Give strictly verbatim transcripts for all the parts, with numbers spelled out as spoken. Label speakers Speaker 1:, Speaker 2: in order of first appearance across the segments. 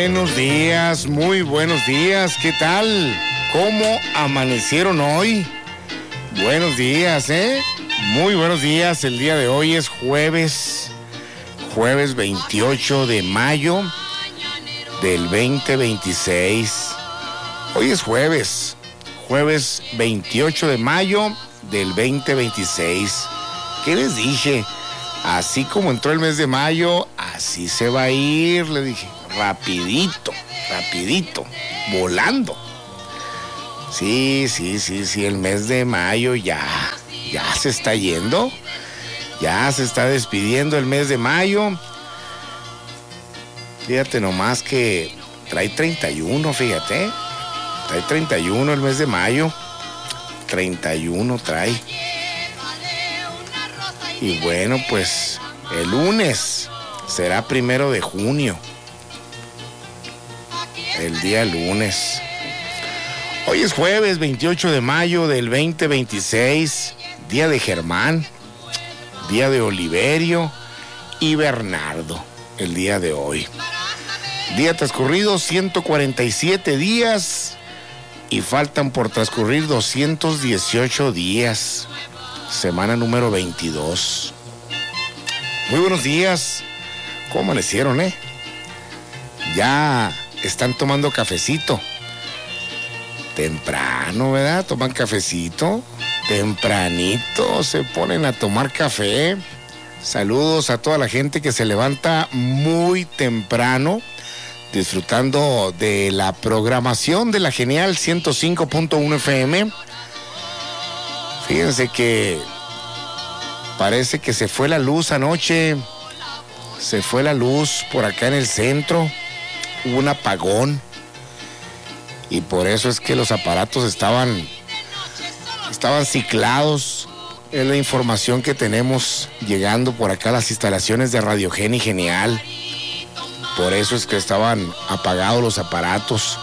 Speaker 1: Buenos días, muy buenos días, ¿qué tal? ¿Cómo amanecieron hoy? Buenos días, ¿eh? Muy buenos días, el día de hoy es jueves, jueves veintiocho de mayo del veinte veintiséis. Hoy es jueves, jueves veintiocho de mayo del veinte veintiséis. ¿Qué les dije? Así como entró el mes de mayo, así se va a ir, le dije. Rapidito, rapidito, volando. Sí, sí, sí, sí, el mes de mayo ya, ya se está yendo. Ya se está despidiendo el mes de mayo. Fíjate nomás que trae treinta y uno, fíjate. Trae treinta y uno el mes de mayo. treinta y uno trae. Y bueno, pues el lunes será primero de junio. El día lunes. Hoy es jueves veintiocho de mayo del veinte veintiséis. Día de Germán. Día de Oliverio y Bernardo. El día de hoy. Día transcurrido ciento cuarenta y siete días. Y faltan por transcurrir doscientos dieciocho días. Semana número veintidós. Muy buenos días. ¿Cómo amanecieron, eh? Ya están tomando cafecito. Temprano, ¿verdad? Toman cafecito. Tempranito se ponen a tomar café. Saludos a toda la gente que se levanta muy temprano, disfrutando de la programación de la Genial ciento cinco punto uno F M. Fíjense que parece que se fue la luz anoche. Se fue la luz por acá en el centro. Hubo un apagón. Y por eso es que los aparatos estaban, estaban ciclados. Es la información que tenemos llegando por acá a las instalaciones de Radio Gen y Genial. Por eso es que estaban apagados los aparatos.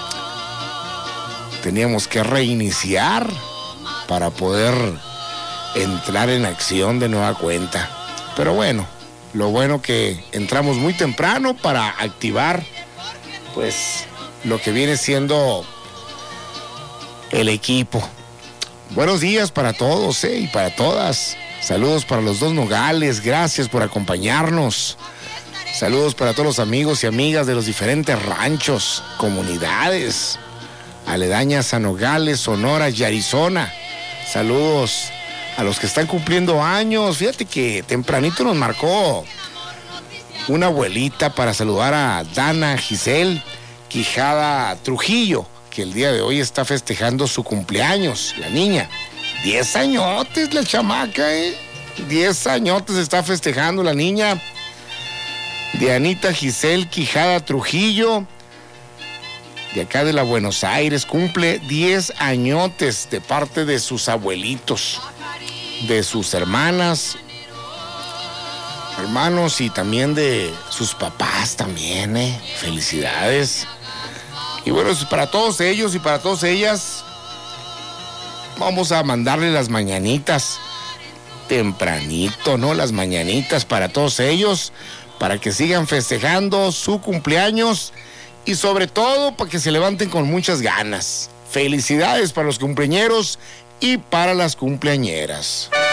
Speaker 1: Teníamos que reiniciar para poder entrar en acción de nueva cuenta. Pero bueno, lo bueno que entramos muy temprano para activar, pues, lo que viene siendo el equipo. Buenos días para todos, ¿eh? Y para todas. Saludos para los dos Nogales, gracias por acompañarnos. Saludos para todos los amigos y amigas de los diferentes ranchos, comunidades aledañas a Nogales, Sonora y Arizona. Saludos a los que están cumpliendo años. Fíjate que tempranito nos marcó una abuelita para saludar a Dana Giselle Quijada Trujillo, que el día de hoy está festejando su cumpleaños, la niña. Diez añotes la chamaca, ¿eh? Diez añotes está festejando la niña. Dianita Giselle Quijada Trujillo, de acá de la Buenos Aires, cumple diez añotes de parte de sus abuelitos, de sus hermanas, hermanos y también de sus papás también, ¿eh? Felicidades. Y bueno, para todos ellos y para todas ellas, vamos a mandarle las mañanitas tempranito, ¿no? Las mañanitas para todos ellos, para que sigan festejando su cumpleaños y sobre todo para que se levanten con muchas ganas. Felicidades para los cumpleañeros y para las cumpleañeras.